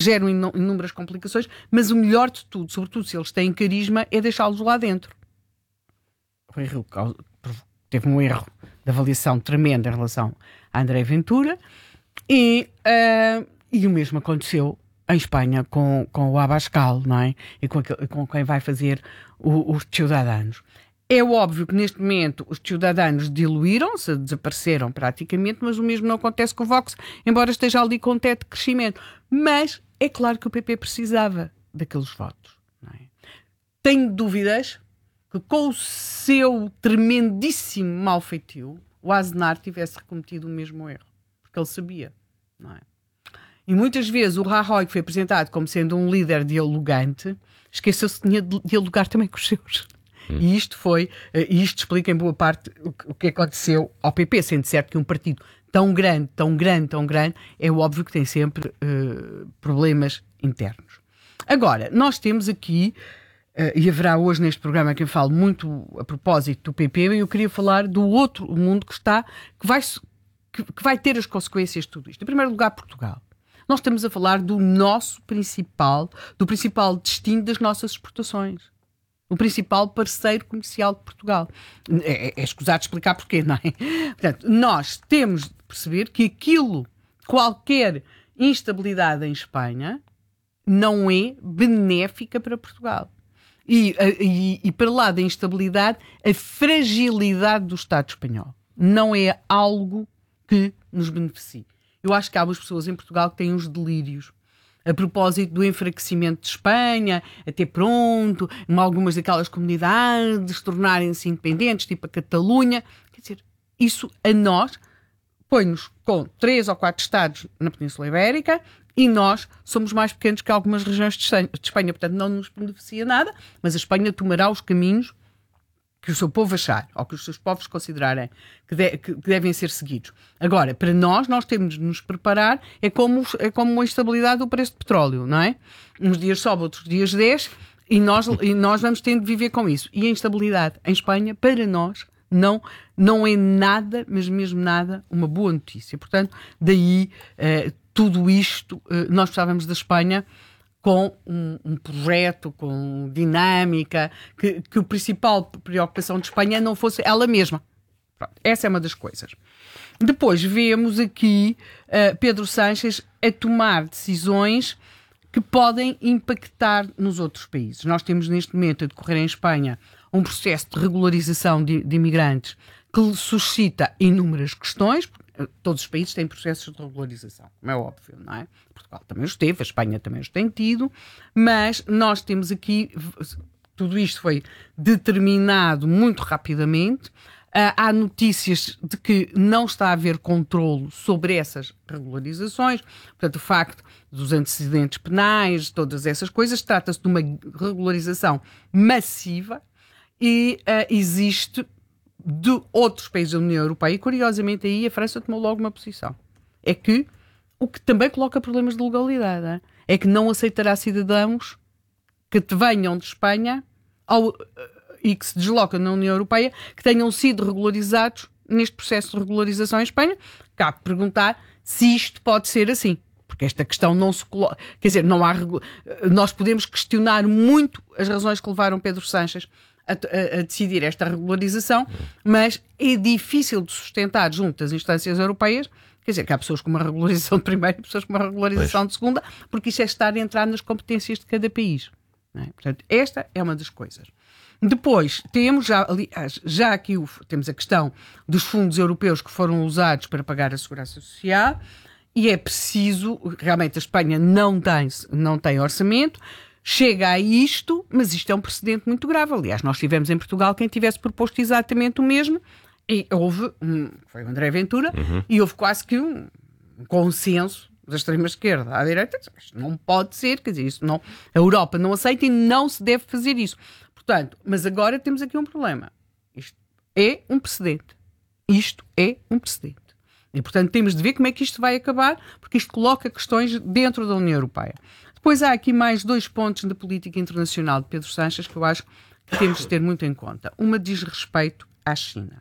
geram inúmeras complicações, mas o melhor de tudo, sobretudo se eles têm carisma, é deixá-los lá dentro. O Rui Rio teve um erro de avaliação tremendo em relação a André Ventura e o mesmo aconteceu em Espanha com o Abascal, não é? E com quem vai fazer os Ciudadanos. É óbvio que neste momento os Ciudadanos diluíram-se, desapareceram praticamente, mas o mesmo não acontece com o Vox, embora esteja ali com teto de crescimento. Mas é claro que o PP precisava daqueles votos, não é? Tenho dúvidas que com o seu tremendíssimo malfeitio o Aznar tivesse cometido o mesmo erro, porque ele sabia, não é? E muitas vezes o Rajoy, que foi apresentado como sendo um líder dialogante, esqueceu-se que tinha de dialogar também com os seus. E isto explica em boa parte o que aconteceu ao PP, sendo certo que um partido tão grande, é óbvio que tem sempre problemas internos. Agora, nós temos aqui, e haverá hoje neste programa que eu falo muito a propósito do PP, eu queria falar do outro mundo que vai ter as consequências de tudo isto. Em primeiro lugar, Portugal. Nós estamos a falar do principal destino das nossas exportações. O principal parceiro comercial de Portugal. É escusado explicar porquê, não é? Portanto, nós temos de perceber que qualquer instabilidade em Espanha não é benéfica para Portugal. E para lá da instabilidade, a fragilidade do Estado espanhol não é algo que nos beneficie. Eu acho que há umas pessoas em Portugal que têm uns delírios a propósito do enfraquecimento de Espanha, até pronto, algumas daquelas comunidades tornarem-se independentes, tipo a Catalunha. Quer dizer, isso a nós põe-nos com 3 ou 4 estados na Península Ibérica e nós somos mais pequenos que algumas regiões de Espanha, portanto não nos beneficia nada, mas a Espanha tomará os caminhos que o seu povo achar, ou que os seus povos considerarem que devem ser seguidos. Agora, para nós temos de nos preparar, é como a instabilidade do preço de petróleo, não é? Uns dias sobe, outros dias desce, e nós vamos tendo de viver com isso. E a instabilidade em Espanha, para nós, não é nada, mas mesmo nada, uma boa notícia. Portanto, daí tudo isto, nós precisávamos da Espanha com um projeto, com dinâmica, que a principal preocupação de Espanha não fosse ela mesma. Pronto, essa é uma das coisas. Depois vemos aqui Pedro Sánchez a tomar decisões que podem impactar nos outros países. Nós temos neste momento a decorrer em Espanha um processo de regularização de imigrantes que suscita inúmeras questões. Todos os países têm processos de regularização, como é óbvio, não é? Portugal também os teve, a Espanha também os tem tido, mas nós temos aqui, tudo isto foi determinado muito rapidamente. Há notícias de que não está a haver controlo sobre essas regularizações, portanto o facto dos antecedentes penais, todas essas coisas, trata-se de uma regularização massiva e existe de outros países da União Europeia, e curiosamente aí a França tomou logo uma posição. É que, o que também coloca problemas de legalidade, é que não aceitará cidadãos que venham de Espanha e que se deslocam na União Europeia, que tenham sido regularizados neste processo de regularização em Espanha. Cabe perguntar se isto pode ser assim. Porque esta questão não se coloca... Quer dizer, nós podemos questionar muito as razões que levaram Pedro Sánchez a decidir esta regularização, mas é difícil de sustentar junto às instâncias europeias. Quer dizer, que há pessoas com uma regularização de primeira e pessoas com uma regularização de segunda, porque isso é estar a entrar nas competências de cada país. Não é? Portanto, esta é uma das coisas. Depois, temos já aqui temos a questão dos fundos europeus que foram usados para pagar a segurança social, e é preciso, realmente a Espanha não tem orçamento, chega a isto, mas isto é um precedente muito grave. Aliás, nós tivemos em Portugal quem tivesse proposto exatamente o mesmo, e houve, foi o André Ventura, e houve quase que um consenso da extrema-esquerda à direita. Isto não pode ser, quer dizer, isso não, a Europa não aceita e não se deve fazer isso. Portanto, mas agora temos aqui um problema. Isto é um precedente. E, portanto, temos de ver como é que isto vai acabar, porque isto coloca questões dentro da União Europeia. Depois há aqui mais 2 pontos da política internacional de Pedro Sánchez que eu acho que temos de ter muito em conta. Uma diz respeito à China.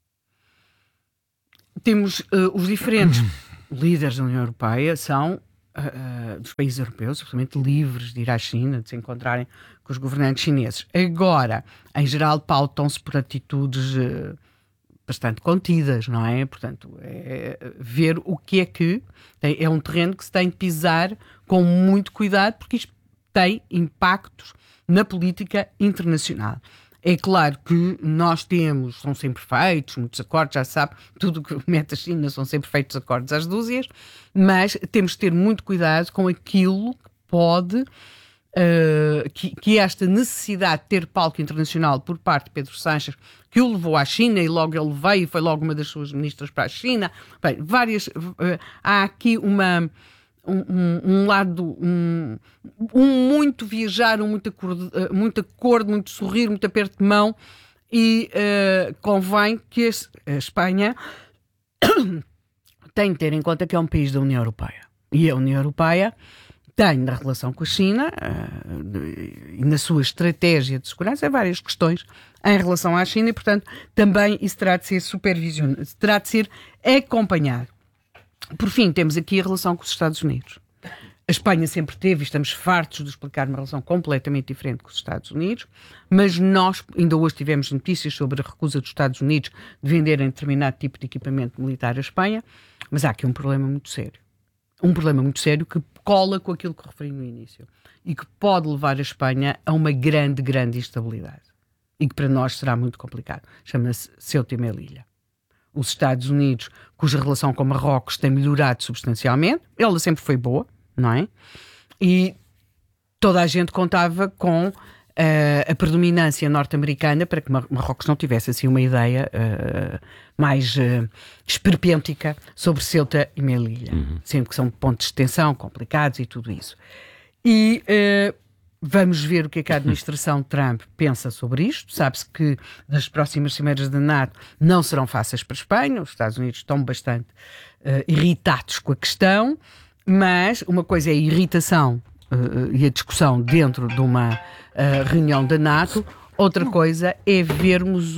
Temos os diferentes líderes da União Europeia são dos países europeus, absolutamente livres de ir à China, de se encontrarem com os governantes chineses. Agora, em geral, pautam-se por atitudes bastante contidas, não é? Portanto, ver o que é um terreno que se tem de pisar com muito cuidado, porque isto tem impactos na política internacional. É claro que são sempre feitos, muitos acordos, já se sabe, tudo o que mete a China são sempre feitos acordos às dúzias, mas temos de ter muito cuidado com aquilo que pode, que esta necessidade de ter palco internacional por parte de Pedro Sánchez, que o levou à China e logo ele veio e foi logo uma das suas ministras para a China. Bem, há aqui um lado, muito viajar, muito acordo, muito sorrir, muito aperto de mão, e convém que a Espanha tem de ter em conta que é um país da União Europeia. E a União Europeia tem, na relação com a China e na sua estratégia de segurança, várias questões em relação à China, e, portanto, também isso terá de ser supervisionado, terá de ser acompanhado. Por fim, temos aqui a relação com os Estados Unidos. A Espanha sempre teve, e estamos fartos de explicar, uma relação completamente diferente com os Estados Unidos, mas nós ainda hoje tivemos notícias sobre a recusa dos Estados Unidos de venderem determinado tipo de equipamento militar à Espanha, mas há aqui um problema muito sério. Um problema muito sério que cola com aquilo que referi no início e que pode levar a Espanha a uma grande, grande instabilidade e que para nós será muito complicado. Chama-se Ceuta e Melilla. Os Estados Unidos, cuja relação com Marrocos tem melhorado substancialmente, ela sempre foi boa, não é? E toda a gente contava com a predominância norte-americana para que Marrocos não tivesse assim uma ideia mais esperpêntica sobre Ceuta e Melilla, sendo que são pontos de tensão complicados e tudo isso. E vamos ver o que é que a administração Trump pensa sobre isto. Sabe-se que nas próximas cimeiras da NATO não serão fáceis para a Espanha. Os Estados Unidos estão bastante irritados com a questão, mas uma coisa é a irritação e a discussão dentro de uma reunião da NATO, outra coisa é vermos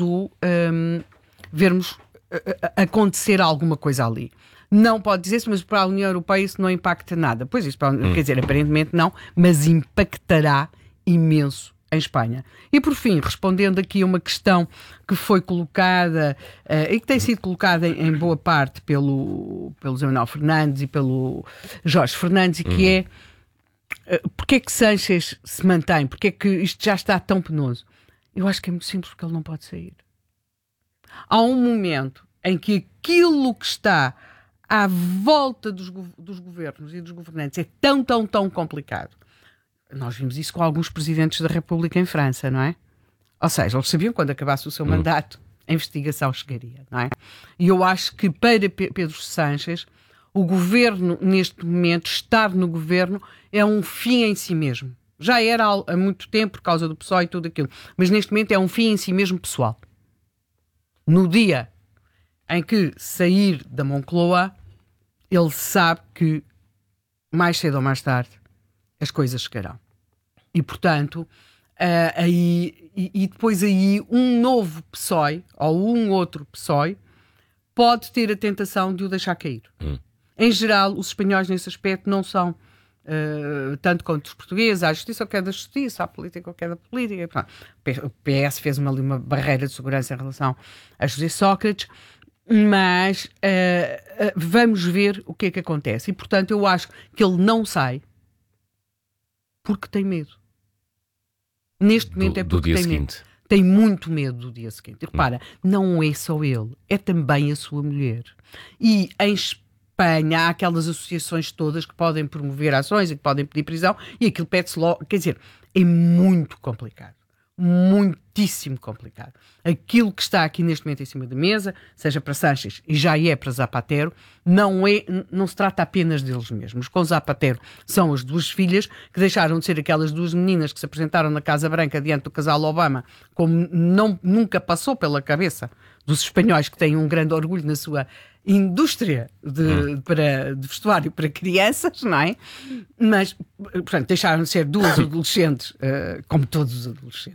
acontecer alguma coisa ali. Não pode dizer-se, mas para a União Europeia isso não impacta nada. Pois isso, quer dizer, aparentemente não, mas impactará imenso em Espanha. E por fim, respondendo aqui a uma questão que foi colocada e que tem sido colocada em boa parte pelo José Manuel Fernandes e pelo Jorge Fernandes, e que é porque é que Sánchez se mantém? Porque é que isto já está tão penoso? Eu acho que é muito simples, porque ele não pode sair. Há um momento em que aquilo que está à volta dos governos e dos governantes é tão, tão, tão complicado. Nós vimos isso com alguns presidentes da República em França, não é? Ou seja, eles sabiam que quando acabasse o seu mandato, a investigação chegaria, não é? E eu acho que para Pedro Sánchez, o governo, neste momento, estar no governo é um fim em si mesmo. Já era há muito tempo por causa do PSOE e tudo aquilo, mas neste momento é um fim em si mesmo pessoal. No dia em que sair da Moncloa, ele sabe que mais cedo ou mais tarde as coisas chegarão. E, portanto, depois aí um novo PSOE ou um outro PSOE pode ter a tentação de o deixar cair. Em geral, os espanhóis nesse aspecto não são tanto quanto os portugueses. Há a justiça ou que é da justiça, há a política ou que é da política. O PS fez ali uma barreira de segurança em relação a José Sócrates, mas vamos ver o que é que acontece. E, portanto, eu acho que ele não sai porque tem medo. Neste momento é porque tem medo. Tem muito medo do dia seguinte. E repara, não é só ele, é também a sua mulher. E em Espanha há aquelas associações todas que podem promover ações e que podem pedir prisão, e aquilo pede-se logo. Quer dizer, é muito complicado. Muitíssimo complicado. Aquilo que está aqui neste momento em cima da mesa, seja para Sánchez e já é para Zapatero, não se trata apenas deles mesmos. Com Zapatero são as duas filhas que deixaram de ser aquelas duas meninas que se apresentaram na Casa Branca diante do casal Obama, como nunca passou pela cabeça dos espanhóis, que têm um grande orgulho na sua indústria de vestuário para crianças, não é? Mas, portanto, deixaram de ser duas adolescentes, como todos os adolescentes.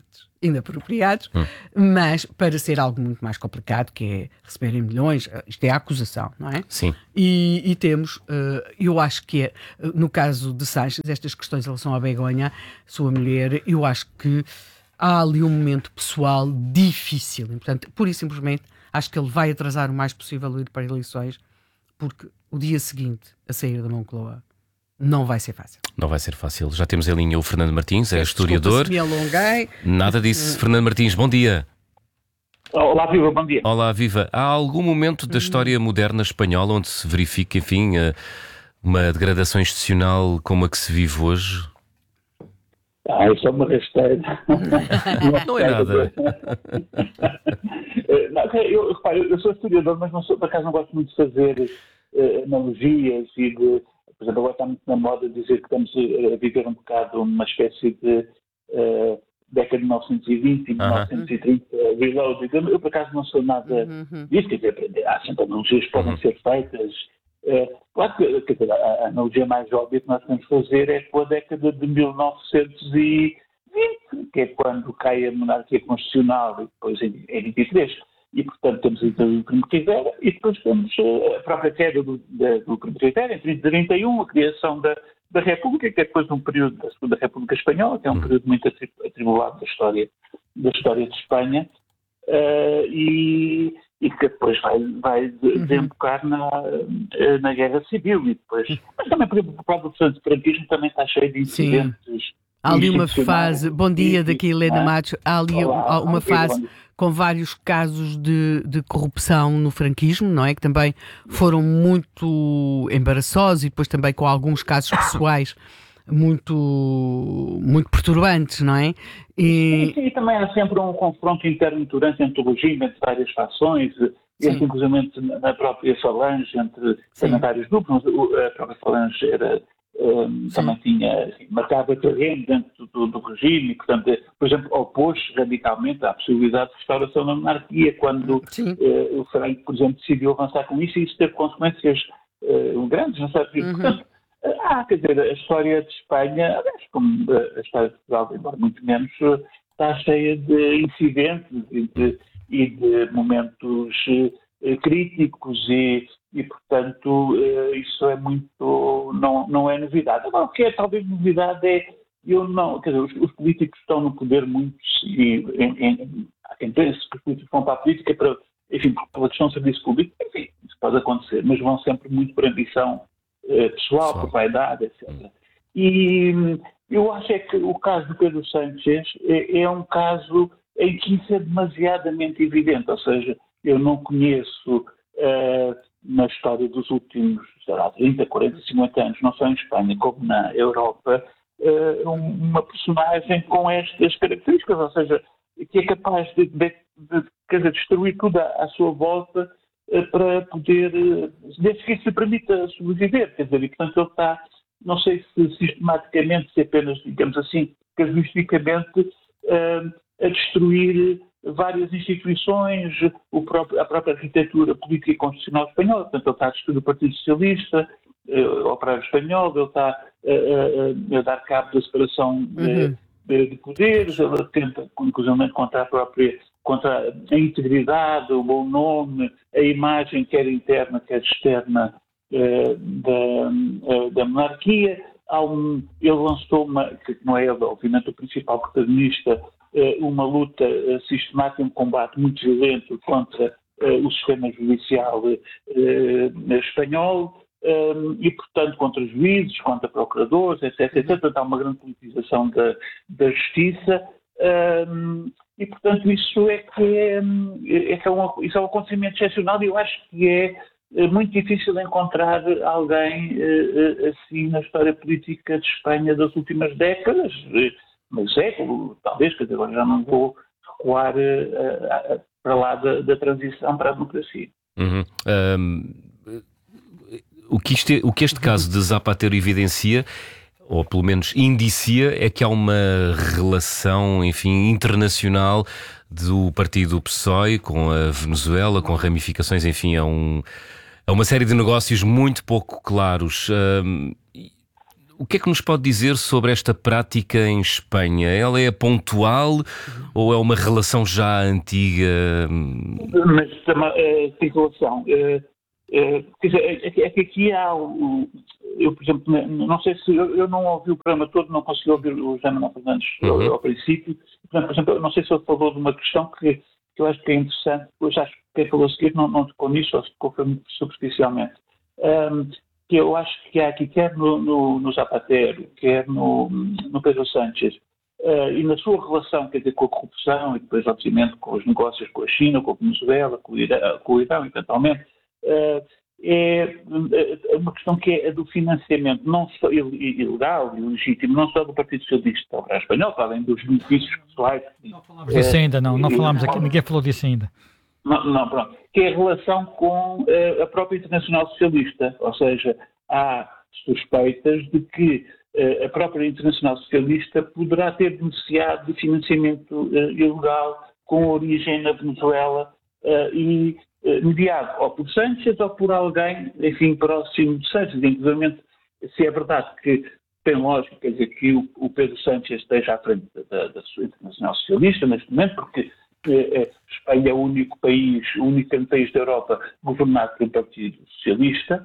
inapropriados, mas para ser algo muito mais complicado, que é receberem milhões, isto é a acusação, não é? Sim. E temos, eu acho que é, no caso de Sanches, estas questões em relação à Begonha, sua mulher, eu acho que há ali um momento pessoal difícil, e, portanto, pura e simplesmente, acho que ele vai atrasar o mais possível o ir para eleições, porque o dia seguinte a sair da Moncloa não vai ser fácil. Não vai ser fácil. Já temos em linha o Fernando Martins, é historiador. Se me alonguei. Nada disso. Fernando Martins, bom dia. Olá, Viva, bom dia. Olá, Viva. Há algum momento da história moderna espanhola onde se verifica, enfim, uma degradação institucional como a que se vive hoje? Isso é uma rasteira. Não é nada. Eu sou historiador, mas por acaso não gosto muito de fazer analogias e de... Por exemplo, agora está muito na moda dizer que estamos a viver um bocado uma espécie de década de 1920 e 1930 reload. Eu, por acaso, não sou nada disso. Quer dizer, há sempre analogias que podem ser feitas. Claro que, quer dizer, a analogia mais óbvia que nós podemos fazer é com a década de 1920, que é quando cai a monarquia constitucional, e depois em 23. E, portanto, temos a ditadura do Primo de Rivera e depois temos a própria queda do Primo de Rivera, em 31, a criação da República, que é depois de um período da Segunda República Espanhola, que é um período muito atribulado da história de Espanha, e que depois vai desembocar na Guerra Civil. E depois, mas também, por exemplo, o próprio franquismo também está cheio de incidentes. Sim. Há ali uma fase, bom dia daqui Helena Matos, há ali uma fase com vários casos de corrupção no franquismo, não é? Que também foram muito embaraçosos e depois também com alguns casos pessoais muito, muito perturbantes, não é? E também há sempre um confronto interno durante entre o regime, entre várias fações, entre, inclusive na própria Falange, entre parlamentares duplos. A própria Falange era... também marcava terreno dentro do regime e, portanto, por exemplo, opôs-se radicalmente à possibilidade de restauração da monarquia quando o Franco, por exemplo, decidiu avançar com isso e isso teve consequências grandes, não sei. Portanto, quer dizer, a história de Espanha, aliás, como a história de Portugal, embora muito menos, está cheia de incidentes e de momentos críticos e, portanto, isso é muito... não é novidade. Agora, o que é talvez novidade quer dizer, os políticos estão no poder muitos e há quem pense que os políticos vão para a política pela questão do serviço público, enfim, isso pode acontecer, mas vão sempre muito por ambição pessoal, por vaidade, etc. E eu acho que o caso do Pedro Sánchez é um caso em que isso é demasiadamente evidente, ou seja, eu não conheço na história dos últimos, 30, 40, 50 anos, não só em Espanha como na Europa, uma personagem com estas características, ou seja, que é capaz de destruir tudo à sua volta para poder, desde que isso lhe permita sobreviver, quer dizer, e portanto ele está, não sei se sistematicamente, se apenas, digamos assim, casuisticamente, a destruir várias instituições, a própria arquitetura política e constitucional espanhola. Portanto, ele está a destruir o Partido Socialista, o Operário Espanhol, ele está a dar cabo da separação de poderes, ele tenta, inclusive, contra a integridade, o bom nome, a imagem, quer interna, quer externa, da monarquia. Ele lançou que não é ele, obviamente, o principal protagonista, uma luta sistemática, um combate muito violento contra o sistema judicial espanhol e, portanto, contra juízes, contra procuradores, etc. Portanto, há uma grande politização da justiça e, portanto, isso isso é um acontecimento excepcional e eu acho que é muito difícil encontrar alguém assim na história política de Espanha das últimas décadas, mas talvez, quer dizer, agora já não vou recuar para lá da transição para a democracia. O que este caso de Zapatero evidencia, ou pelo menos indicia, é que há uma relação, enfim, internacional do partido PSOE com a Venezuela, com ramificações, enfim, a uma série de negócios muito pouco claros. O que é que nos pode dizer sobre esta prática em Espanha? Ela é pontual ou é uma relação já antiga? Mas tem relação. É que aqui há eu, por exemplo, não sei se eu não ouvi o programa todo, não consegui ouvir o José Manuel Fernandes ao princípio. Por exemplo, eu não sei se ele falou de uma questão que eu acho que é interessante, pois acho que quem falou a seguir não tocou nisso, ou tocou muito superficialmente. Que eu acho que há aqui, quer no Zapatero, quer no Pedro Sánchez, e na sua relação, quer dizer, com a corrupção e depois, obviamente, com os negócios com a China, com a Venezuela, com o Irão, eventualmente, é uma questão que é a do financiamento, não só ilegal e legítimo, não só do Partido Socialista Obrero Espanhol, além dos benefícios pessoais. Não falámos disso ainda, não falámos aqui, ninguém falou disso ainda. Não, pronto. Que é a relação com a própria Internacional Socialista, ou seja, há suspeitas de que a própria Internacional Socialista poderá ter beneficiado de financiamento ilegal com origem na Venezuela e mediado ou por Sánchez ou por alguém, enfim, próximo de Sánchez. Inclusive, se é verdade que tem lógica, quer dizer, que o Pedro Sánchez esteja à frente da sua Internacional Socialista neste momento, porque Espanha é o único país da Europa governado pelo Partido Socialista,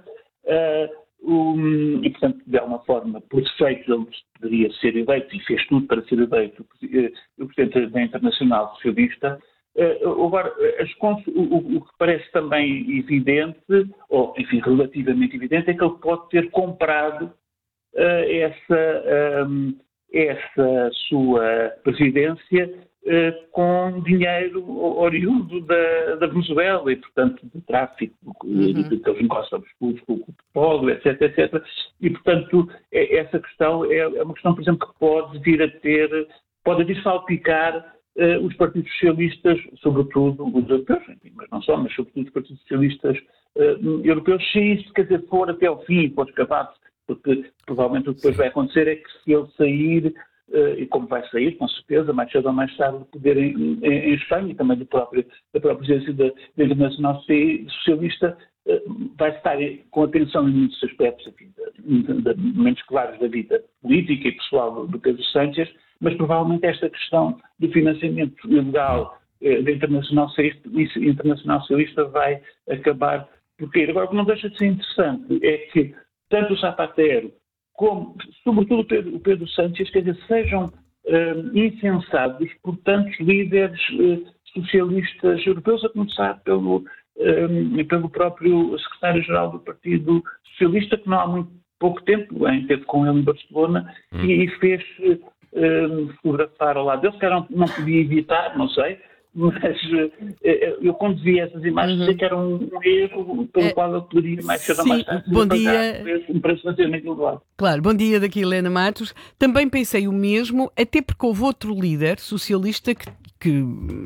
e, portanto, de alguma forma, por defeito, ele poderia ser eleito e fez tudo para ser eleito o Presidente da Internacional Socialista. Agora, o que parece também evidente, ou, enfim, relativamente evidente, é que ele pode ter comprado essa sua presidência com dinheiro oriundo da Venezuela e, portanto, do tráfico, daqueles negócios com o petróleo, etc. E, portanto, essa questão é uma questão, por exemplo, que pode vir salpicar os partidos socialistas, sobretudo os europeus, enfim, mas não só, mas sobretudo os partidos socialistas europeus, se isso, quer dizer, for até ao fim, for escapar, porque provavelmente o que depois vai acontecer é que se ele sair, e como vai sair, com certeza, mais cedo ou mais tarde, do poder em Espanha e também da própria presidência da Internacional Socialista, vai estar com atenção em muitos aspectos, enfim, de momentos claros da vida política e pessoal do Pedro Sánchez, mas provavelmente esta questão do financiamento ilegal da Internacional Socialista vai acabar por cair. Agora, o que não deixa de ser interessante é que tanto o Zapatero como, sobretudo, o Pedro Sánchez, quer dizer, sejam incensados por tantos líderes socialistas europeus, a começar pelo próprio secretário-geral do Partido Socialista, que não há muito pouco tempo esteve com ele em Barcelona e fez fotografar ao lado dele, que não podia evitar, não sei, mas eu quando vi essas imagens sei que era um erro pelo qual eu poderia mais cedo ou mais tarde. Bom dia. Um preço relativamente elevado. Claro, bom dia, daqui Helena Matos. Também pensei o mesmo, até porque houve outro líder socialista que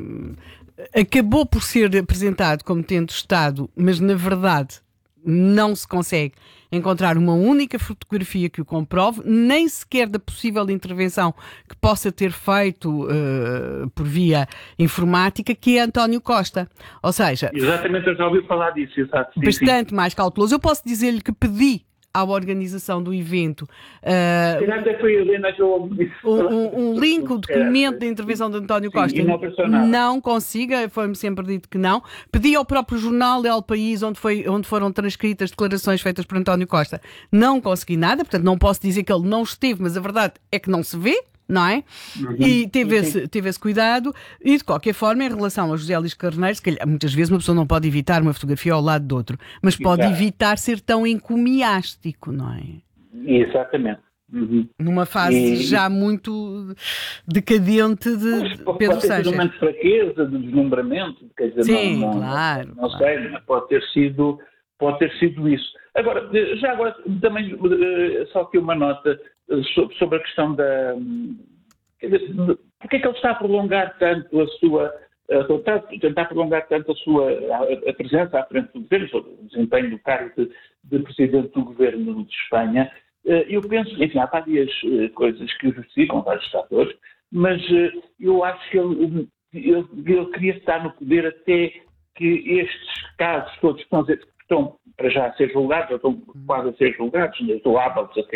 acabou por ser apresentado como tendo estado, mas na verdade não se consegue encontrar uma única fotografia que o comprove, nem sequer da possível intervenção que possa ter feito por via informática, que é António Costa. Ou seja... Exatamente, eu já ouvi falar disso. Exato, bastante mais cauteloso. Eu posso dizer-lhe que pedi à organização do evento um link, o documento da intervenção de António Costa. Não consiga, foi-me sempre dito que não. Pedi ao próprio jornal El País, onde foram transcritas declarações feitas por António Costa. Não consegui nada, portanto não posso dizer que ele não esteve, mas a verdade é que não se vê. Não é? E teve esse cuidado. E de qualquer forma, em relação a José Luís Carneiro, se calhar, muitas vezes uma pessoa não pode evitar uma fotografia ao lado do outro, mas pode evitar ser tão encomiástico, não é? Exatamente. Numa fase já muito decadente de Pedro Sánchez. Pode ter sido um momento de fraqueza, de deslumbramento, quer dizer, sim, não claro. Sei, mas pode ter sido isso. Agora, também, só aqui uma nota sobre a questão da... Quer dizer, porque é que ele está a prolongar tanto a sua... tentar prolongar tanto a presença à frente do governo, o desempenho do cargo de presidente do governo de Espanha? Eu penso, enfim, há várias coisas que o justificam, vários fatores, mas eu acho que ele queria estar no poder até que estes casos todos que estão para já a ser julgados, ou estão quase a ser julgados, estou hábitos até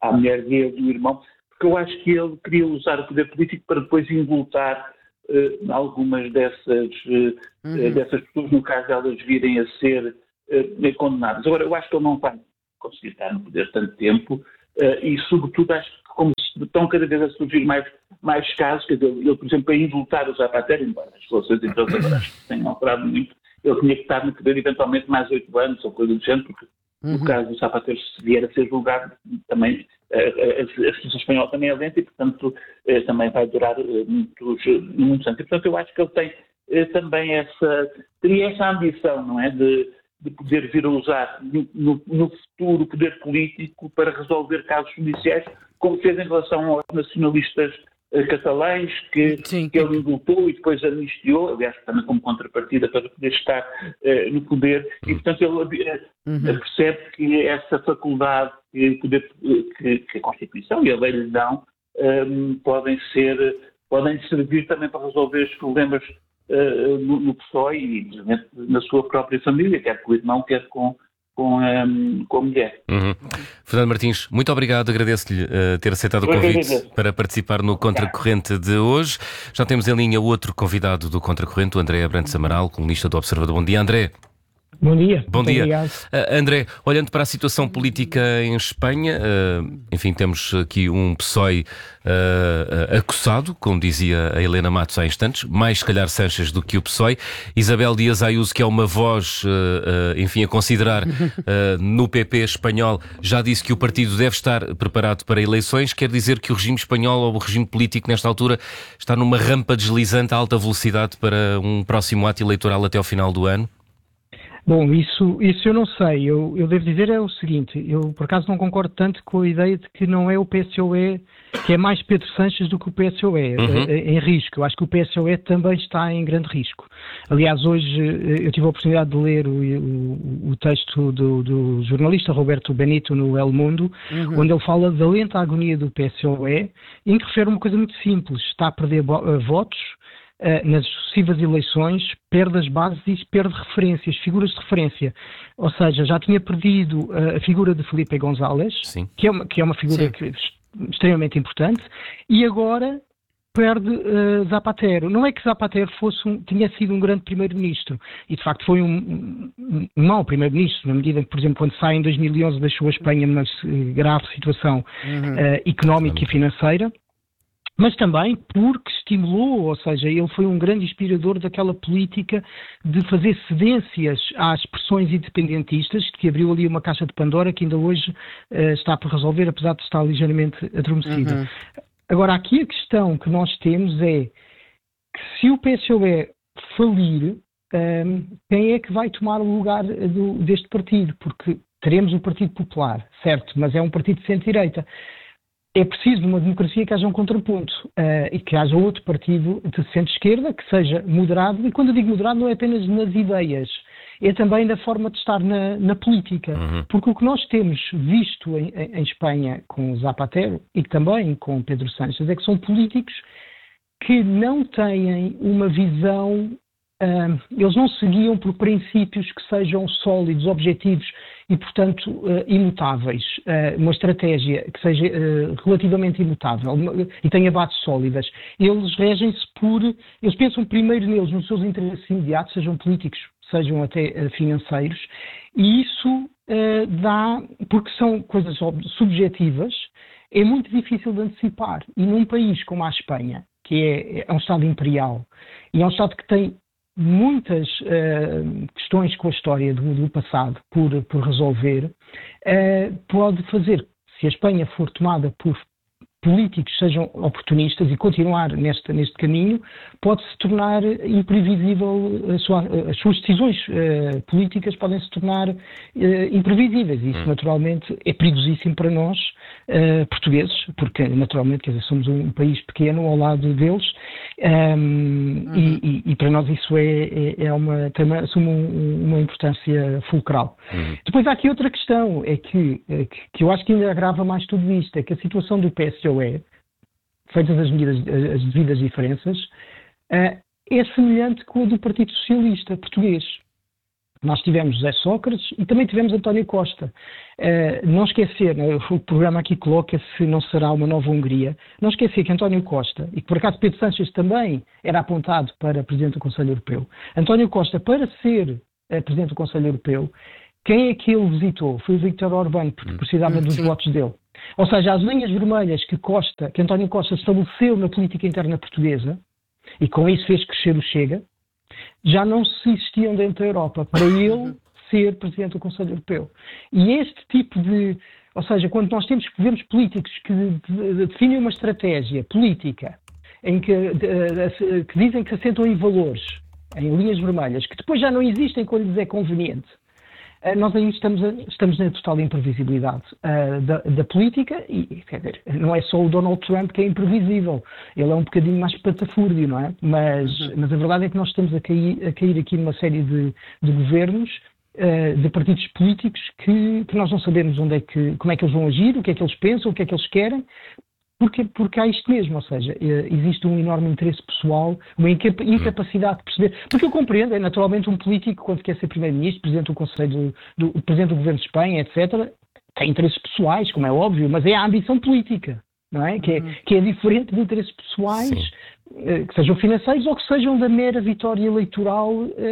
à mulher dele e do irmão, porque eu acho que ele queria usar o poder político para depois indultar algumas dessas pessoas, no caso delas virem a ser condenadas. Agora, eu acho que ele não vai conseguir estar no poder tanto tempo e, sobretudo, acho que como estão cada vez a surgir mais casos, quer dizer, ele, por exemplo, a indultar o Zapatero, embora as relações entre eles agora acho que tenham alterado muito, ele tinha que estar no poder eventualmente mais 8 anos ou coisa do género, porque no caso do Zapatero, se vier a ser julgado, também a justiça espanhola também é lenta e, portanto, também vai durar muitos anos. E, portanto, eu acho que ele tem também teria essa ambição, não é, de poder vir a usar no futuro o poder político para resolver casos judiciais, como fez em relação aos nacionalistas catalães, que ele indultou e depois amnistiou, aliás, também como contrapartida para poder estar no poder, e portanto ele percebe que essa faculdade que a Constituição e a lei lhe dão podem servir também para resolver os problemas no PSOE e na sua própria família, quer com o irmão, quer com a mulher. Fernando Martins, muito obrigado, agradeço-lhe ter aceitado o convite para participar no Contracorrente de hoje. Já temos em linha outro convidado do Contracorrente, o André Abrantes Amaral, colunista do Observador. Bom dia, André. Bom dia. Bom dia. Obrigado. André, olhando para a situação política em Espanha, enfim, temos aqui um PSOE acossado, como dizia a Helena Matos há instantes, mais se calhar Sánchez do que o PSOE. Isabel Díaz Ayuso, que é uma voz, enfim, a considerar no PP espanhol, já disse que o partido deve estar preparado para eleições. Quer dizer que o regime espanhol ou o regime político nesta altura está numa rampa deslizante a alta velocidade para um próximo ato eleitoral até ao final do ano? Bom, isso eu não sei. Eu devo dizer é o seguinte, eu por acaso não concordo tanto com a ideia de que não é o PSOE, que é mais Pedro Sánchez do que o PSOE em risco. Eu acho que o PSOE também está em grande risco. Aliás, hoje eu tive a oportunidade de ler o texto do jornalista Roberto Benito no El Mundo, onde ele fala da lenta agonia do PSOE, em que refere uma coisa muito simples, está a perder votos, nas sucessivas eleições, perde as bases e perde referências, figuras de referência. Ou seja, já tinha perdido a figura de Felipe González, que é uma figura extremamente importante, e agora perde Zapatero. Não é que Zapatero tinha sido um grande primeiro-ministro, e de facto foi um mau primeiro-ministro, na medida que, por exemplo, quando sai em 2011 deixou a Espanha numa grave situação económica e financeira, mas também porque estimulou, ou seja, ele foi um grande inspirador daquela política de fazer cedências às pressões independentistas, que abriu ali uma caixa de Pandora que ainda hoje está por resolver, apesar de estar ligeiramente adormecida. Agora, aqui a questão que nós temos é que se o PSOE falir, quem é que vai tomar o lugar deste partido? Porque teremos o Partido Popular, certo, mas é um partido de centro-direita. É preciso, numa democracia, que haja um contraponto e que haja outro partido de centro-esquerda que seja moderado, e quando eu digo moderado não é apenas nas ideias, é também na forma de estar na política. Porque o que nós temos visto em Espanha com Zapatero e também com Pedro Sánchez é que são políticos que não têm uma visão, eles não seguiam por princípios que sejam sólidos, objetivos e, portanto, imutáveis. Uma estratégia que seja relativamente imutável e tenha bases sólidas. Eles regem-se eles pensam primeiro neles, nos seus interesses imediatos, sejam políticos, sejam até financeiros, e isso porque são coisas subjetivas, é muito difícil de antecipar. E num país como a Espanha, que é um Estado imperial, e é um Estado que tem muitas questões com a história do passado por resolver, pode fazer, se a Espanha for tomada por políticos que sejam oportunistas e continuar neste caminho, pode-se tornar imprevisível, as suas decisões políticas podem se tornar imprevisíveis. E isso, naturalmente, é perigosíssimo para nós, portugueses, porque, naturalmente, quer dizer, somos um país pequeno ao lado deles, e para nós isso assume uma importância fulcral. Depois há aqui outra questão, é que eu acho que ainda agrava mais tudo isto, é que a situação do PSOE, feitas as devidas diferenças, é semelhante com a do Partido Socialista Português. Nós tivemos José Sócrates e também tivemos António Costa. Não esquecer, né, o programa aqui coloca se não será uma nova Hungria, não esquecer que António Costa, e que por acaso Pedro Sánchez também era apontado para Presidente do Conselho Europeu, António Costa, para ser Presidente do Conselho Europeu, quem é que ele visitou? Foi o Viktor Orbán, porque precisava dos votos dele. Ou seja, as linhas vermelhas que António Costa estabeleceu na política interna portuguesa, e com isso fez crescer o Chega, já não se existiam dentro da Europa para ele ser Presidente do Conselho Europeu. E este tipo de... Ou seja, quando nós temos governos políticos que definem uma estratégia política em que dizem que se assentam em valores, em linhas vermelhas, que depois já não existem quando lhes é conveniente, nós aí estamos na total imprevisibilidade da política e, quer dizer, não é só o Donald Trump que é imprevisível, ele é um bocadinho mais patafúrdio, não é? Mas a verdade é que nós estamos a cair aqui numa série de governos, de partidos políticos que nós não sabemos como é que eles vão agir, o que é que eles pensam, o que é que eles querem, porque há isto mesmo, ou seja, existe um enorme interesse pessoal, uma incapacidade de perceber, porque eu compreendo, é naturalmente um político, quando quer ser Primeiro-Ministro, Presidente do Conselho, Presidente do Governo de Espanha, etc., tem interesses pessoais, como é óbvio, mas é a ambição política, não é? Que é diferente de interesses pessoais, que sejam financeiros ou que sejam da mera vitória eleitoral,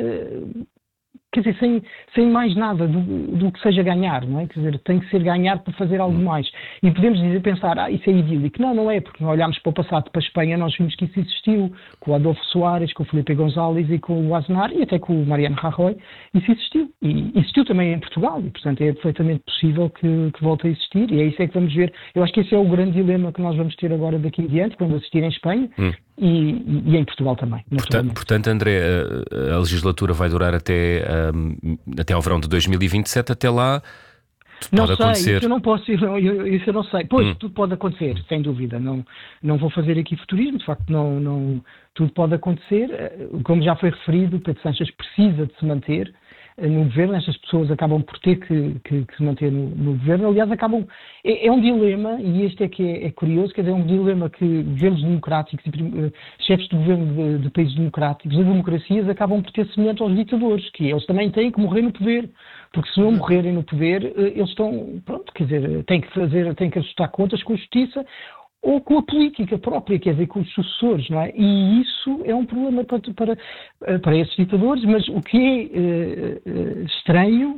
quer dizer, sem mais nada do que seja ganhar, não é? Quer dizer, tem que ser ganhar para fazer algo mais. E podemos pensar, isso é idílico. Não é, porque nós olhámos para o passado, para a Espanha, nós vimos que isso existiu, com o Adolfo Soares, com o Felipe González e com o Aznar, e até com o Mariano Rajoy, isso existiu. E existiu também em Portugal, e portanto é perfeitamente possível que volte a existir, e é isso que vamos ver. Eu acho que esse é o grande dilema que nós vamos ter agora daqui em diante, quando assistir em Espanha, e em Portugal também. Portanto, André, a legislatura vai durar até ao verão de 2027, até lá tudo pode acontecer. Isso eu não posso, isso eu não sei. Pois, tudo pode acontecer, sem dúvida. Não vou fazer aqui futurismo, de facto tudo pode acontecer. Como já foi referido, Pedro Sánchez precisa de se manter no governo, estas pessoas acabam por ter que se manter no governo. Aliás, é um dilema, e este é que é curioso, quer dizer, é um dilema que governos democráticos e chefes de governo de países democráticos, de democracias, acabam por ter semelhante aos ditadores, que eles também têm que morrer no poder, porque se não morrerem no poder, eles estão, quer dizer, têm que ajustar contas com a justiça, ou com a política própria, quer dizer, com os sucessores, não é? E isso é um problema para esses ditadores, mas o que é estranho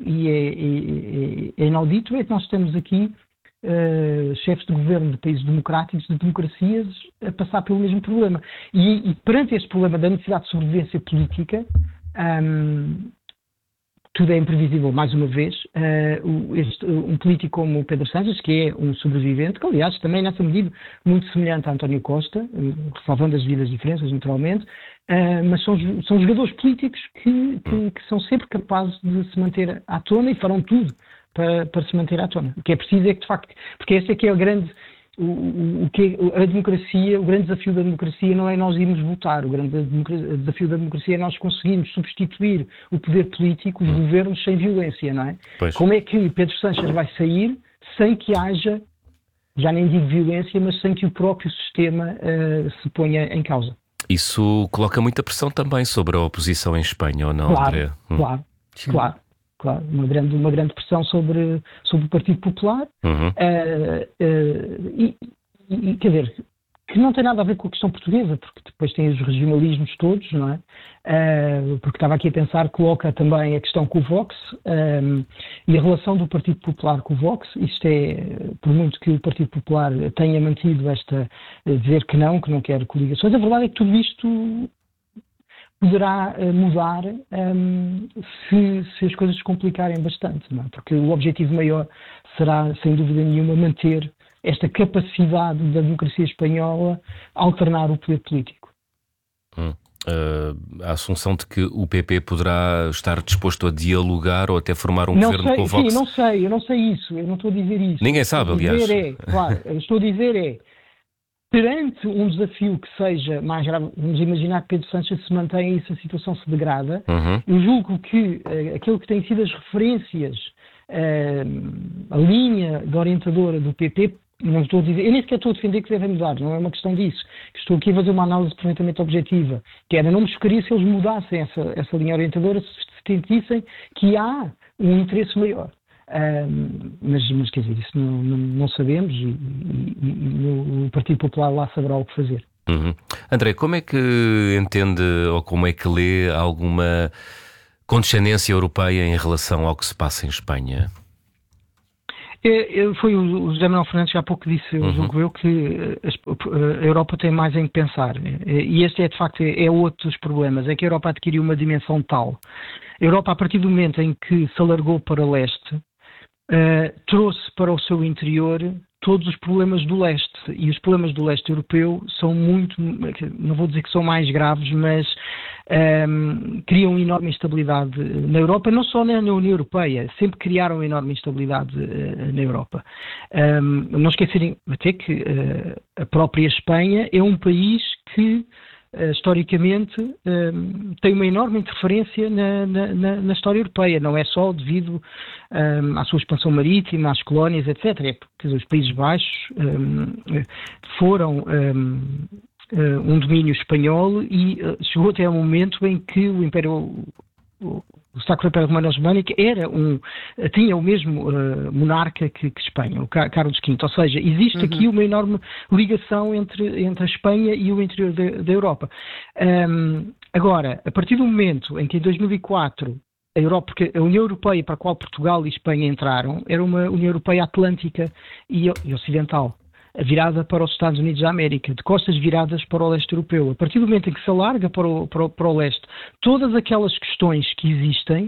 e é inaudito é que nós temos aqui chefes de governo de países democráticos, de democracias, a passar pelo mesmo problema. E perante este problema da necessidade de sobrevivência política, tudo é imprevisível, mais uma vez. Um político como o Pedro Sánchez, que é um sobrevivente, que aliás também nessa medida muito semelhante a António Costa, salvando as devidas diferenças naturalmente, mas são jogadores políticos que são sempre capazes de se manter à tona e farão tudo para se manter à tona. O que é preciso é que, de facto, porque esse é que é o grande... a democracia, o grande desafio da democracia não é nós irmos votar, o grande desafio da democracia é nós conseguirmos substituir o poder político, os governos, sem violência, não é? Pois. Como é que Pedro Sánchez vai sair sem que haja, já nem digo violência, mas sem que o próprio sistema se ponha em causa? Isso coloca muita pressão também sobre a oposição em Espanha, ou não, André? Claro. Uma grande pressão sobre o Partido Popular, e quer dizer, que não tem nada a ver com a questão portuguesa, porque depois tem os regionalismos todos, não é? Porque estava aqui a pensar, coloca também a questão com o Vox, e a relação do Partido Popular com o Vox. Isto é, por muito que o Partido Popular tenha mantido dizer que não quer coligações, a verdade é que tudo isto poderá mudar se as coisas se complicarem bastante, não é? Porque o objetivo maior será, sem dúvida nenhuma, manter esta capacidade da democracia espanhola a alternar o poder político. A assunção de que o PP poderá estar disposto a dialogar ou até formar um governo com o Vox? Sim, eu não sei isso, eu não estou a dizer isso. Ninguém sabe, aliás. Eu estou a dizer perante um desafio que seja mais grave, vamos imaginar que Pedro Sánchez se mantém e se a situação se degrada, eu julgo que aquilo que tem sido as referências, a linha de orientadora do PP, não estou a dizer, eu nem sequer estou a defender que devem mudar, não é uma questão disso. Estou aqui a fazer uma análise perfeitamente objetiva, que era, não me chocaria se eles mudassem essa linha orientadora, se te dizem que há um interesse maior. Mas quer dizer, isso não sabemos e o Partido Popular lá saberá o que fazer. André, como é que entende ou como é que lê alguma condescendência europeia em relação ao que se passa em Espanha? Foi o José Manuel Fernandes que há pouco disse, julgo eu, que a Europa tem mais em que pensar. E este de facto outro dos problemas, é que a Europa adquiriu uma dimensão tal. A Europa, a partir do momento em que se alargou para leste, trouxe para o seu interior todos os problemas do leste, e os problemas do leste europeu são muito, não vou dizer que são mais graves, mas criam enorme instabilidade na Europa, não só na União Europeia, sempre criaram enorme instabilidade na Europa. Não esquecerem até que a própria Espanha é um país que historicamente tem uma enorme interferência na história europeia, não é só devido à sua expansão marítima, às colónias, etc. É porque os Países Baixos foram um domínio espanhol e chegou até um momento em que o Império, o Sacro Império Romano-Germânico tinha o mesmo monarca que Espanha, o Carlos V. Ou seja, existe aqui uma enorme ligação entre a Espanha e o interior da Europa. Agora, a partir do momento em que em 2004 a Europa, porque a União Europeia para a qual Portugal e Espanha entraram era uma União Europeia atlântica e ocidental, virada para os Estados Unidos da América, de costas viradas para o leste europeu. A partir do momento em que se alarga para o leste, todas aquelas questões que existem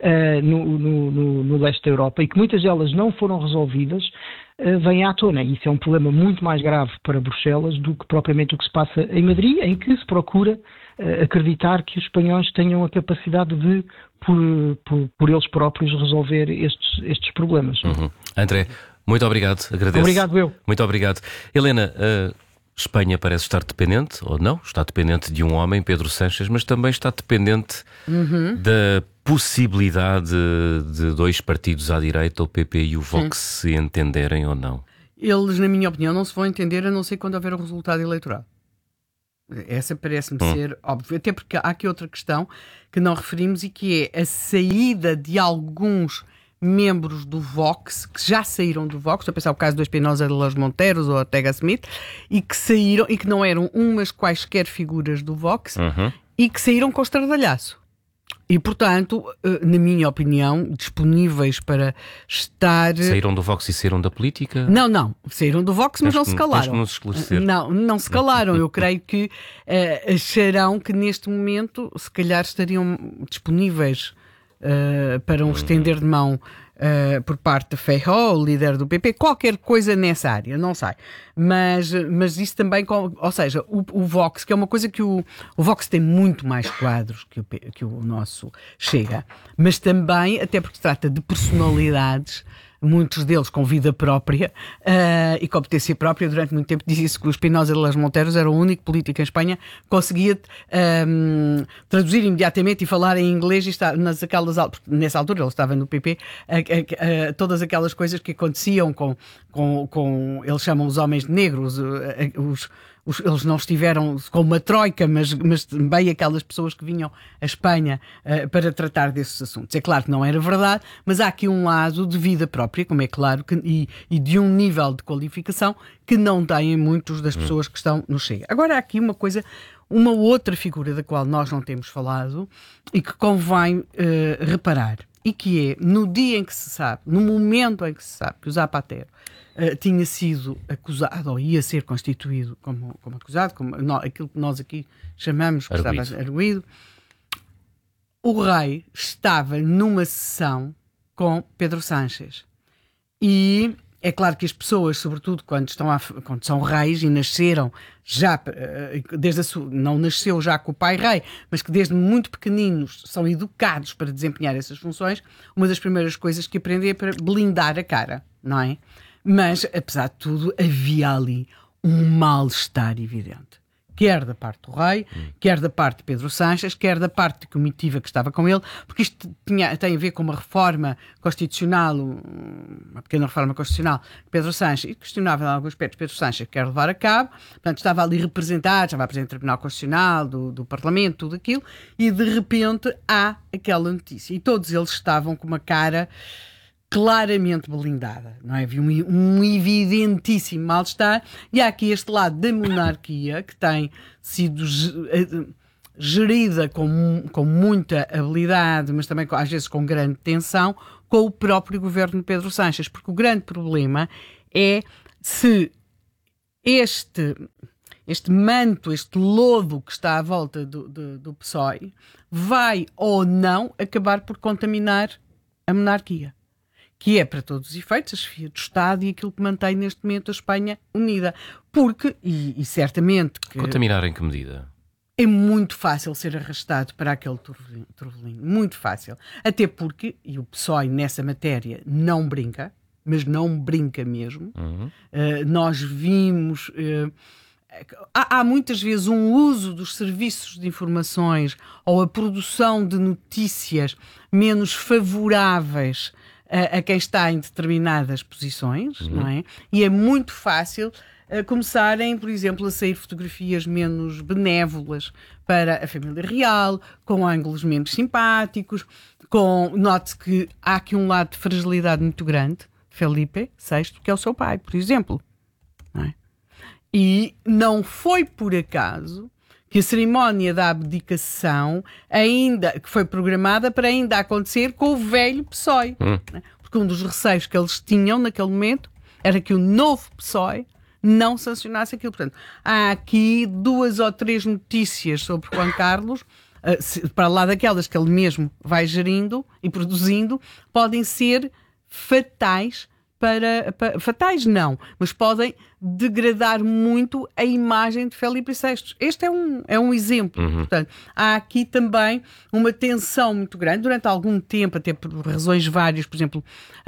no leste da Europa e que muitas delas não foram resolvidas, vêm à tona. Isso é um problema muito mais grave para Bruxelas do que propriamente o que se passa em Madrid, em que se procura acreditar que os espanhóis tenham a capacidade de, por eles próprios, resolver estes problemas. André, muito obrigado, agradeço. Obrigado eu. Muito obrigado. Helena, a Espanha parece estar dependente, ou não, está dependente de um homem, Pedro Sánchez, mas também está dependente da possibilidade de dois partidos à direita, o PP e o Vox, se entenderem ou não. Eles, na minha opinião, não se vão entender a não ser quando houver o resultado eleitoral. Essa parece-me ser óbvio. Até porque há aqui outra questão que não referimos e que é a saída de alguns membros do Vox, que já saíram do Vox, estou a pensar no caso do Espinosa de los Monteros ou Ortega Smith, e que saíram, e que não eram umas quaisquer figuras do Vox, e que saíram com estardalhaço. E, portanto, na minha opinião, disponíveis para estar... Saíram do Vox e saíram da política? Não. Saíram do Vox, mas não se calaram. Nos esclarecer. Não se calaram. Eu creio que acharão que neste momento, se calhar, estariam disponíveis para um estender de mão por parte de Feijóo, o líder do PP, qualquer coisa nessa área, não sei. Mas isso também, ou seja, o Vox, que é uma coisa que o Vox tem muito mais quadros que o nosso Chega, mas também, até porque se trata de personalidades, muitos deles com vida própria e competência própria. Durante muito tempo dizia-se que o Espinosa de los Monteros era o único político em Espanha que conseguia traduzir imediatamente e falar em inglês, e estar nessa altura ele estava no PP, todas aquelas coisas que aconteciam com eles chamam os homens negros, eles não estiveram com uma troika, mas também aquelas pessoas que vinham à Espanha para tratar desses assuntos. É claro que não era verdade, mas há aqui um lado de vida própria, como é claro, e de um nível de qualificação que não têm muitos das pessoas que estão no Chega. Agora há aqui uma outra figura da qual nós não temos falado e que convém reparar, e que é, no dia em que se sabe, no momento em que se sabe que o Zapatero tinha sido acusado, ou ia ser constituído como acusado, aquilo que nós aqui chamamos que estava arguído, o rei estava numa sessão com Pedro Sánchez. E é claro que as pessoas, sobretudo quando são reis e nasceram já, não nasceu já com o pai rei, mas que desde muito pequeninos são educados para desempenhar essas funções, uma das primeiras coisas que aprendem é para blindar a cara, não é? Mas, apesar de tudo, havia ali um mal-estar evidente. quer da parte do rei, quer da parte de Pedro Sanches, quer da parte de comitiva que estava com ele, porque isto tem a ver com uma reforma constitucional, uma pequena reforma constitucional que Pedro Sanches, e questionável em alguns aspectos, Pedro Sanches quer levar a cabo, portanto estava ali representado, estava presente no Tribunal Constitucional, do Parlamento, tudo aquilo, e de repente há aquela notícia. E todos eles estavam com uma cara claramente blindada, não é? Havia um evidentíssimo mal-estar, e há aqui este lado da monarquia que tem sido gerida com muita habilidade, mas também às vezes com grande tensão, com o próprio governo de Pedro Sanches, porque o grande problema é se este manto, este lodo que está à volta do PSOE vai ou não acabar por contaminar a monarquia, que é, para todos os efeitos, a chefia do Estado e aquilo que mantém neste momento a Espanha unida. Porque, e certamente... Contaminar em que medida? É muito fácil ser arrastado para aquele turvelinho. Muito fácil. Até porque, e o PSOE nessa matéria não brinca, mas não brinca mesmo. Nós vimos... Há muitas vezes um uso dos serviços de informações ou a produção de notícias menos favoráveis a quem está em determinadas posições, não é? E é muito fácil começarem, por exemplo, a sair fotografias menos benévolas para a família real, com ângulos menos simpáticos, note que há aqui um lado de fragilidade muito grande, Felipe VI, que é o seu pai, por exemplo, não é? E não foi por acaso que a cerimónia da abdicação que foi programada para ainda acontecer com o velho PSOE. Né? Porque um dos receios que eles tinham naquele momento era que o novo PSOE não sancionasse aquilo. Portanto, há aqui 2 ou 3 notícias sobre Juan Carlos, para lá daquelas que ele mesmo vai gerindo e produzindo, podem ser fatais fatais não, mas podem degradar muito a imagem de Felipe VI. Este é um exemplo. Portanto, há aqui também uma tensão muito grande. Durante algum tempo, até por razões várias, por exemplo,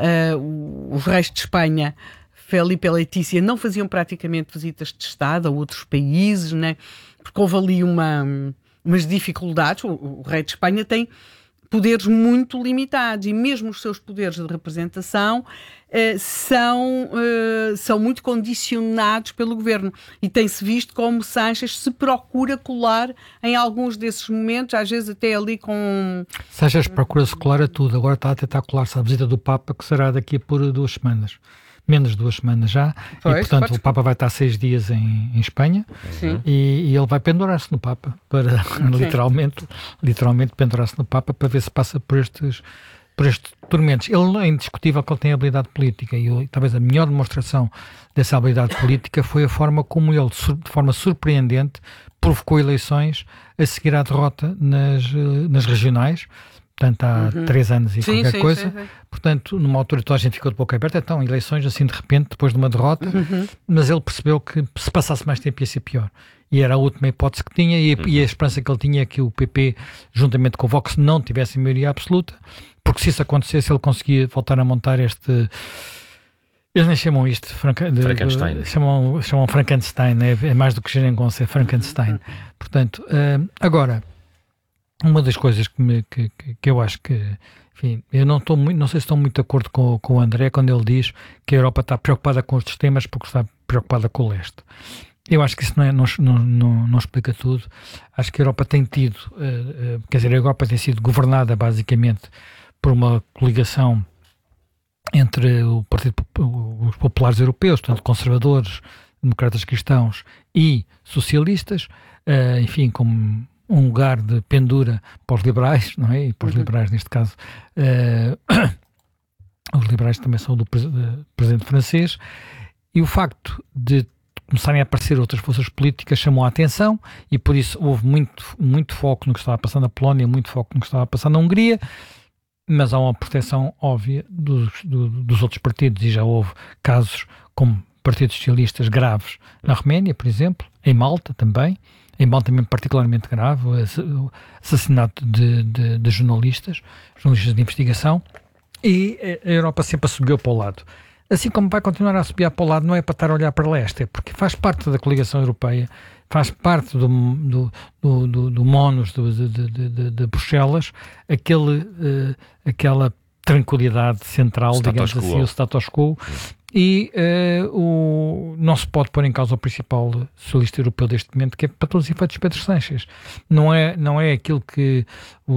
os reis de Espanha, Felipe e Letícia, não faziam praticamente visitas de Estado a outros países, né? Porque houve ali umas dificuldades. O rei de Espanha tem poderes muito limitados e mesmo os seus poderes de representação são muito condicionados pelo governo, e tem-se visto como Sanches se procura colar em alguns desses momentos, às vezes até ali com... Sanches procura-se colar a tudo, agora está a tentar colar-se à visita do Papa, que será daqui por 2 semanas. Menos de 2 semanas já, e portanto o Papa vai estar 6 dias em Espanha. E ele vai pendurar-se no Papa, para literalmente pendurar-se no Papa para ver se passa por estes tormentos. Ele é indiscutível que ele tem habilidade política, e talvez a melhor demonstração dessa habilidade política foi a forma como ele, de forma surpreendente, provocou eleições a seguir à derrota nas regionais. Portanto, há 3 anos e qualquer coisa. Sim. Portanto, numa altura toda a gente ficou de boca aberta. Então, eleições assim de repente, depois de uma derrota. Mas ele percebeu que se passasse mais tempo ia ser pior. E era a última hipótese que tinha. E a esperança que ele tinha é que o PP, juntamente com o Vox, não tivesse maioria absoluta. Porque se isso acontecesse, ele conseguia voltar a montar este... Eles nem chamam isto Frankenstein. Chamam Frankenstein. É mais do que Geringonça, é Frankenstein. Portanto, agora... Uma das coisas que eu acho que, enfim, eu não sei se estou muito de acordo com o André quando ele diz que a Europa está preocupada com os sistemas porque está preocupada com o leste. Eu acho que isso não explica tudo. Acho que a Europa tem tido, a Europa tem sido governada basicamente por uma coligação entre os populares europeus, portanto conservadores, democratas cristãos e socialistas, enfim, como um lugar de pendura para os liberais, não é? E para os liberais, neste caso, os liberais também são do presidente francês, e o facto de começarem a aparecer outras forças políticas chamou a atenção, e por isso houve muito foco no que estava a passar na Polónia, muito foco no que estava a passar na Hungria, mas há uma proteção óbvia dos outros partidos, e já houve casos como partidos socialistas graves na Roménia, por exemplo, em Malta também, particularmente grave, o assassinato de jornalistas de investigação, e a Europa sempre assobiou para o lado assim como vai continuar a subir para o lado, não é para estar a olhar para leste, é porque faz parte da coligação europeia, faz parte do MONUS de Bruxelas, aquela tranquilidade central, digamos assim, o status quo, e não se pode pôr em causa o principal socialista europeu deste momento, que é, para todos os efeitos, Pedro Sánchez. Não é aquilo que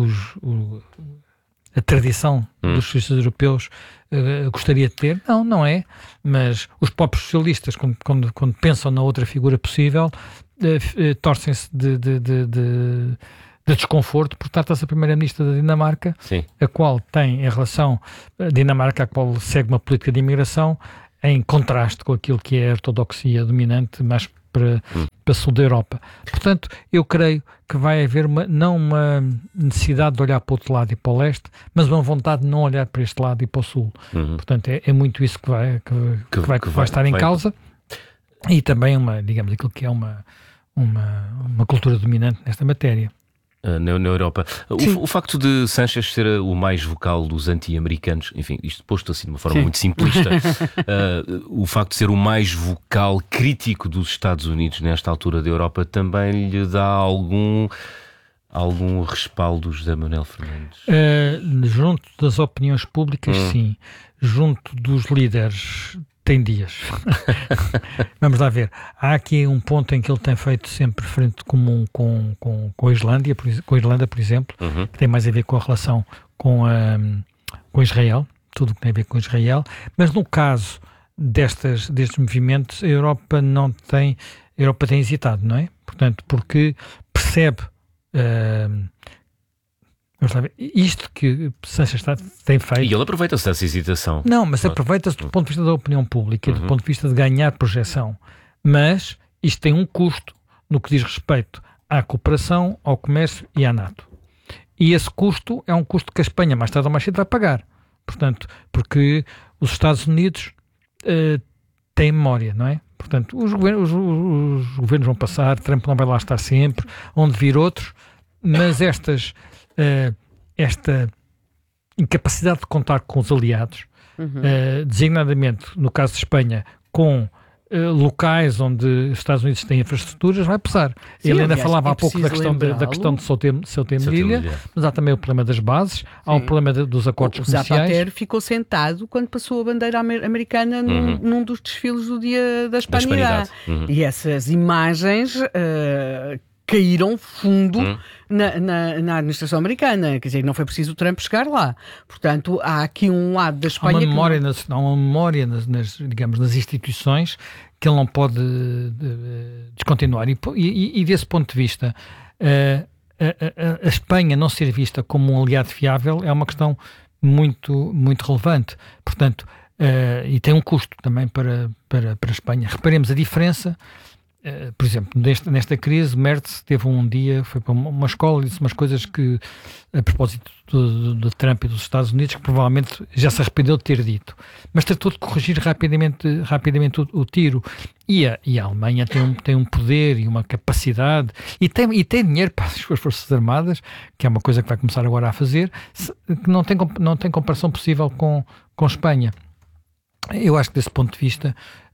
a tradição dos socialistas europeus gostaria de ter. Não é, mas os próprios socialistas, quando pensam na outra figura possível, torcem-se de desconforto, porque trata-se da primeira-ministra da Dinamarca, sim, a qual tem, em relação à Dinamarca, a qual segue uma política de imigração em contraste com aquilo que é a ortodoxia dominante, mais para o sul da Europa. Portanto, eu creio que vai haver não uma necessidade de olhar para o outro lado e para o leste, mas uma vontade de não olhar para este lado e para o sul. Portanto, é muito isso que vai estar em causa. E também digamos, aquilo que é uma cultura dominante nesta matéria. Na Europa. O facto de Sánchez ser o mais vocal dos anti-americanos, enfim, isto posto assim de uma forma muito simplista, o facto de ser o mais vocal crítico dos Estados Unidos nesta altura da Europa também lhe dá algum respaldo, José Manuel Fernandes? Junto das opiniões públicas, sim. Junto dos líderes, tem dias. Vamos lá ver. Há aqui um ponto em que ele tem feito sempre frente comum com a Islândia, por exemplo, que tem mais a ver com a relação com Israel, tudo o que tem a ver com Israel, mas no caso destes movimentos, a Europa tem hesitado, não é? Portanto, porque percebe isto que Sánchez tem feito. E ele aproveita-se dessa hesitação. Não, mas aproveita-se do ponto de vista da opinião pública, do ponto de vista de ganhar projeção. Mas isto tem um custo no que diz respeito à cooperação, ao comércio e à NATO. E esse custo é um custo que a Espanha mais tarde ou mais cedo vai pagar. Portanto, porque os Estados Unidos têm memória, não é? Portanto, os governos vão passar, Trump não vai lá estar sempre, onde vir outros, mas esta incapacidade de contar com os aliados, designadamente, no caso de Espanha, com locais onde os Estados Unidos têm infraestruturas, vai pesar. Sim, ele ainda falava há pouco da questão de Ceuta e Melilla, mas há também o problema das bases, há o problema dos acordos comerciais. O Zapatero ficou sentado quando passou a bandeira americana num dos desfiles do Dia da Hispanidade. E essas imagens caíram fundo na administração americana, quer dizer, não foi preciso o Trump chegar lá. Portanto, há aqui um lado da Espanha... Há uma memória nas instituições que ele não pode descontinuar. E desse ponto de vista, a Espanha não ser vista como um aliado fiável é uma questão muito, muito relevante. Portanto, e tem um custo também para a Espanha. Reparemos a diferença. Por exemplo, nesta crise, Merz teve um dia, foi para uma escola e disse umas coisas que, a propósito de Trump e dos Estados Unidos, que provavelmente já se arrependeu de ter dito. Mas tratou de corrigir rapidamente o tiro. E a Alemanha tem um poder e uma capacidade, e tem dinheiro para as suas Forças Armadas, que é uma coisa que vai começar agora a fazer, que não tem comparação possível com Espanha. Eu acho que, desse ponto de vista,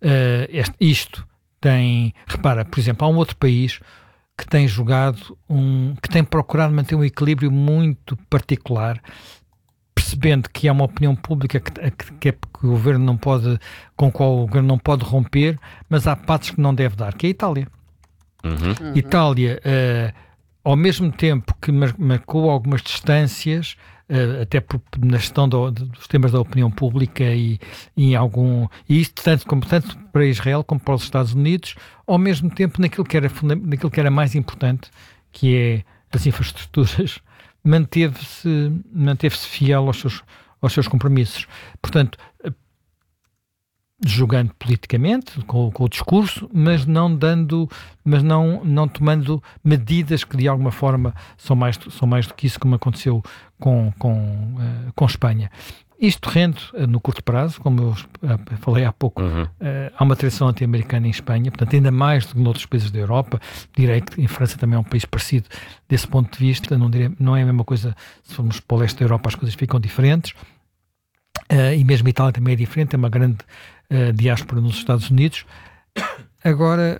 repara, por exemplo, há um outro país que tem que tem procurado manter um equilíbrio muito particular, percebendo que há uma opinião pública que o governo não pode, com a qual o governo não pode romper, mas há passos que não deve dar, que é a Itália. Itália, ao mesmo tempo que marcou algumas distâncias, até na gestão dos temas da opinião pública e isto tanto para Israel como para os Estados Unidos, ao mesmo tempo naquilo que era mais importante, que é as infraestruturas, manteve-se fiel aos seus compromissos. Portanto, jogando politicamente, com o discurso, mas não tomando medidas que de alguma forma são mais do que isso, como aconteceu com Espanha. Isto rende, no curto prazo, como eu falei há pouco, há uma tradição anti-americana em Espanha, portanto, ainda mais do que noutros países da Europa. Direi que em França também é um país parecido desse ponto de vista, não é a mesma coisa. Se formos para o leste da Europa, as coisas ficam diferentes. e mesmo a Itália também é diferente, é uma grande diáspora nos Estados Unidos. Agora,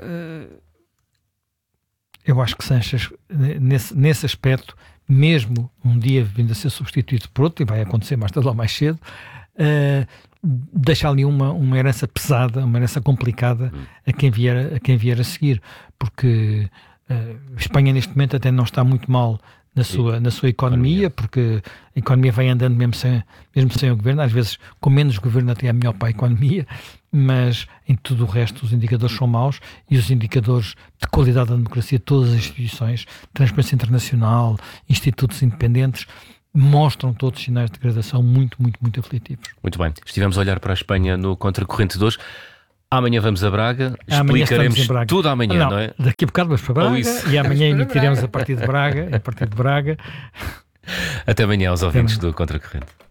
eu acho que Sanches, nesse aspecto, mesmo um dia vindo a ser substituído por outro, e vai acontecer mais tarde ou mais cedo, deixa ali uma herança pesada, uma herança complicada a quem vier a seguir, porque a Espanha neste momento até não está muito mal na sua economia, porque a economia vai andando mesmo sem o governo, às vezes com menos governo até é melhor para a economia, mas em tudo o resto os indicadores são maus, e os indicadores de qualidade da democracia, todas as instituições, Transparência Internacional, institutos independentes, mostram todos sinais de degradação muito, muito, muito aflitivos. Muito bem. Estivemos a olhar para a Espanha no Contracorrente de hoje. Amanhã vamos a Braga, explicaremos tudo amanhã, não é? Daqui a bocado vamos para Braga e amanhã emitiremos a partir de Braga. Até amanhã aos ouvintes do Contracorrente.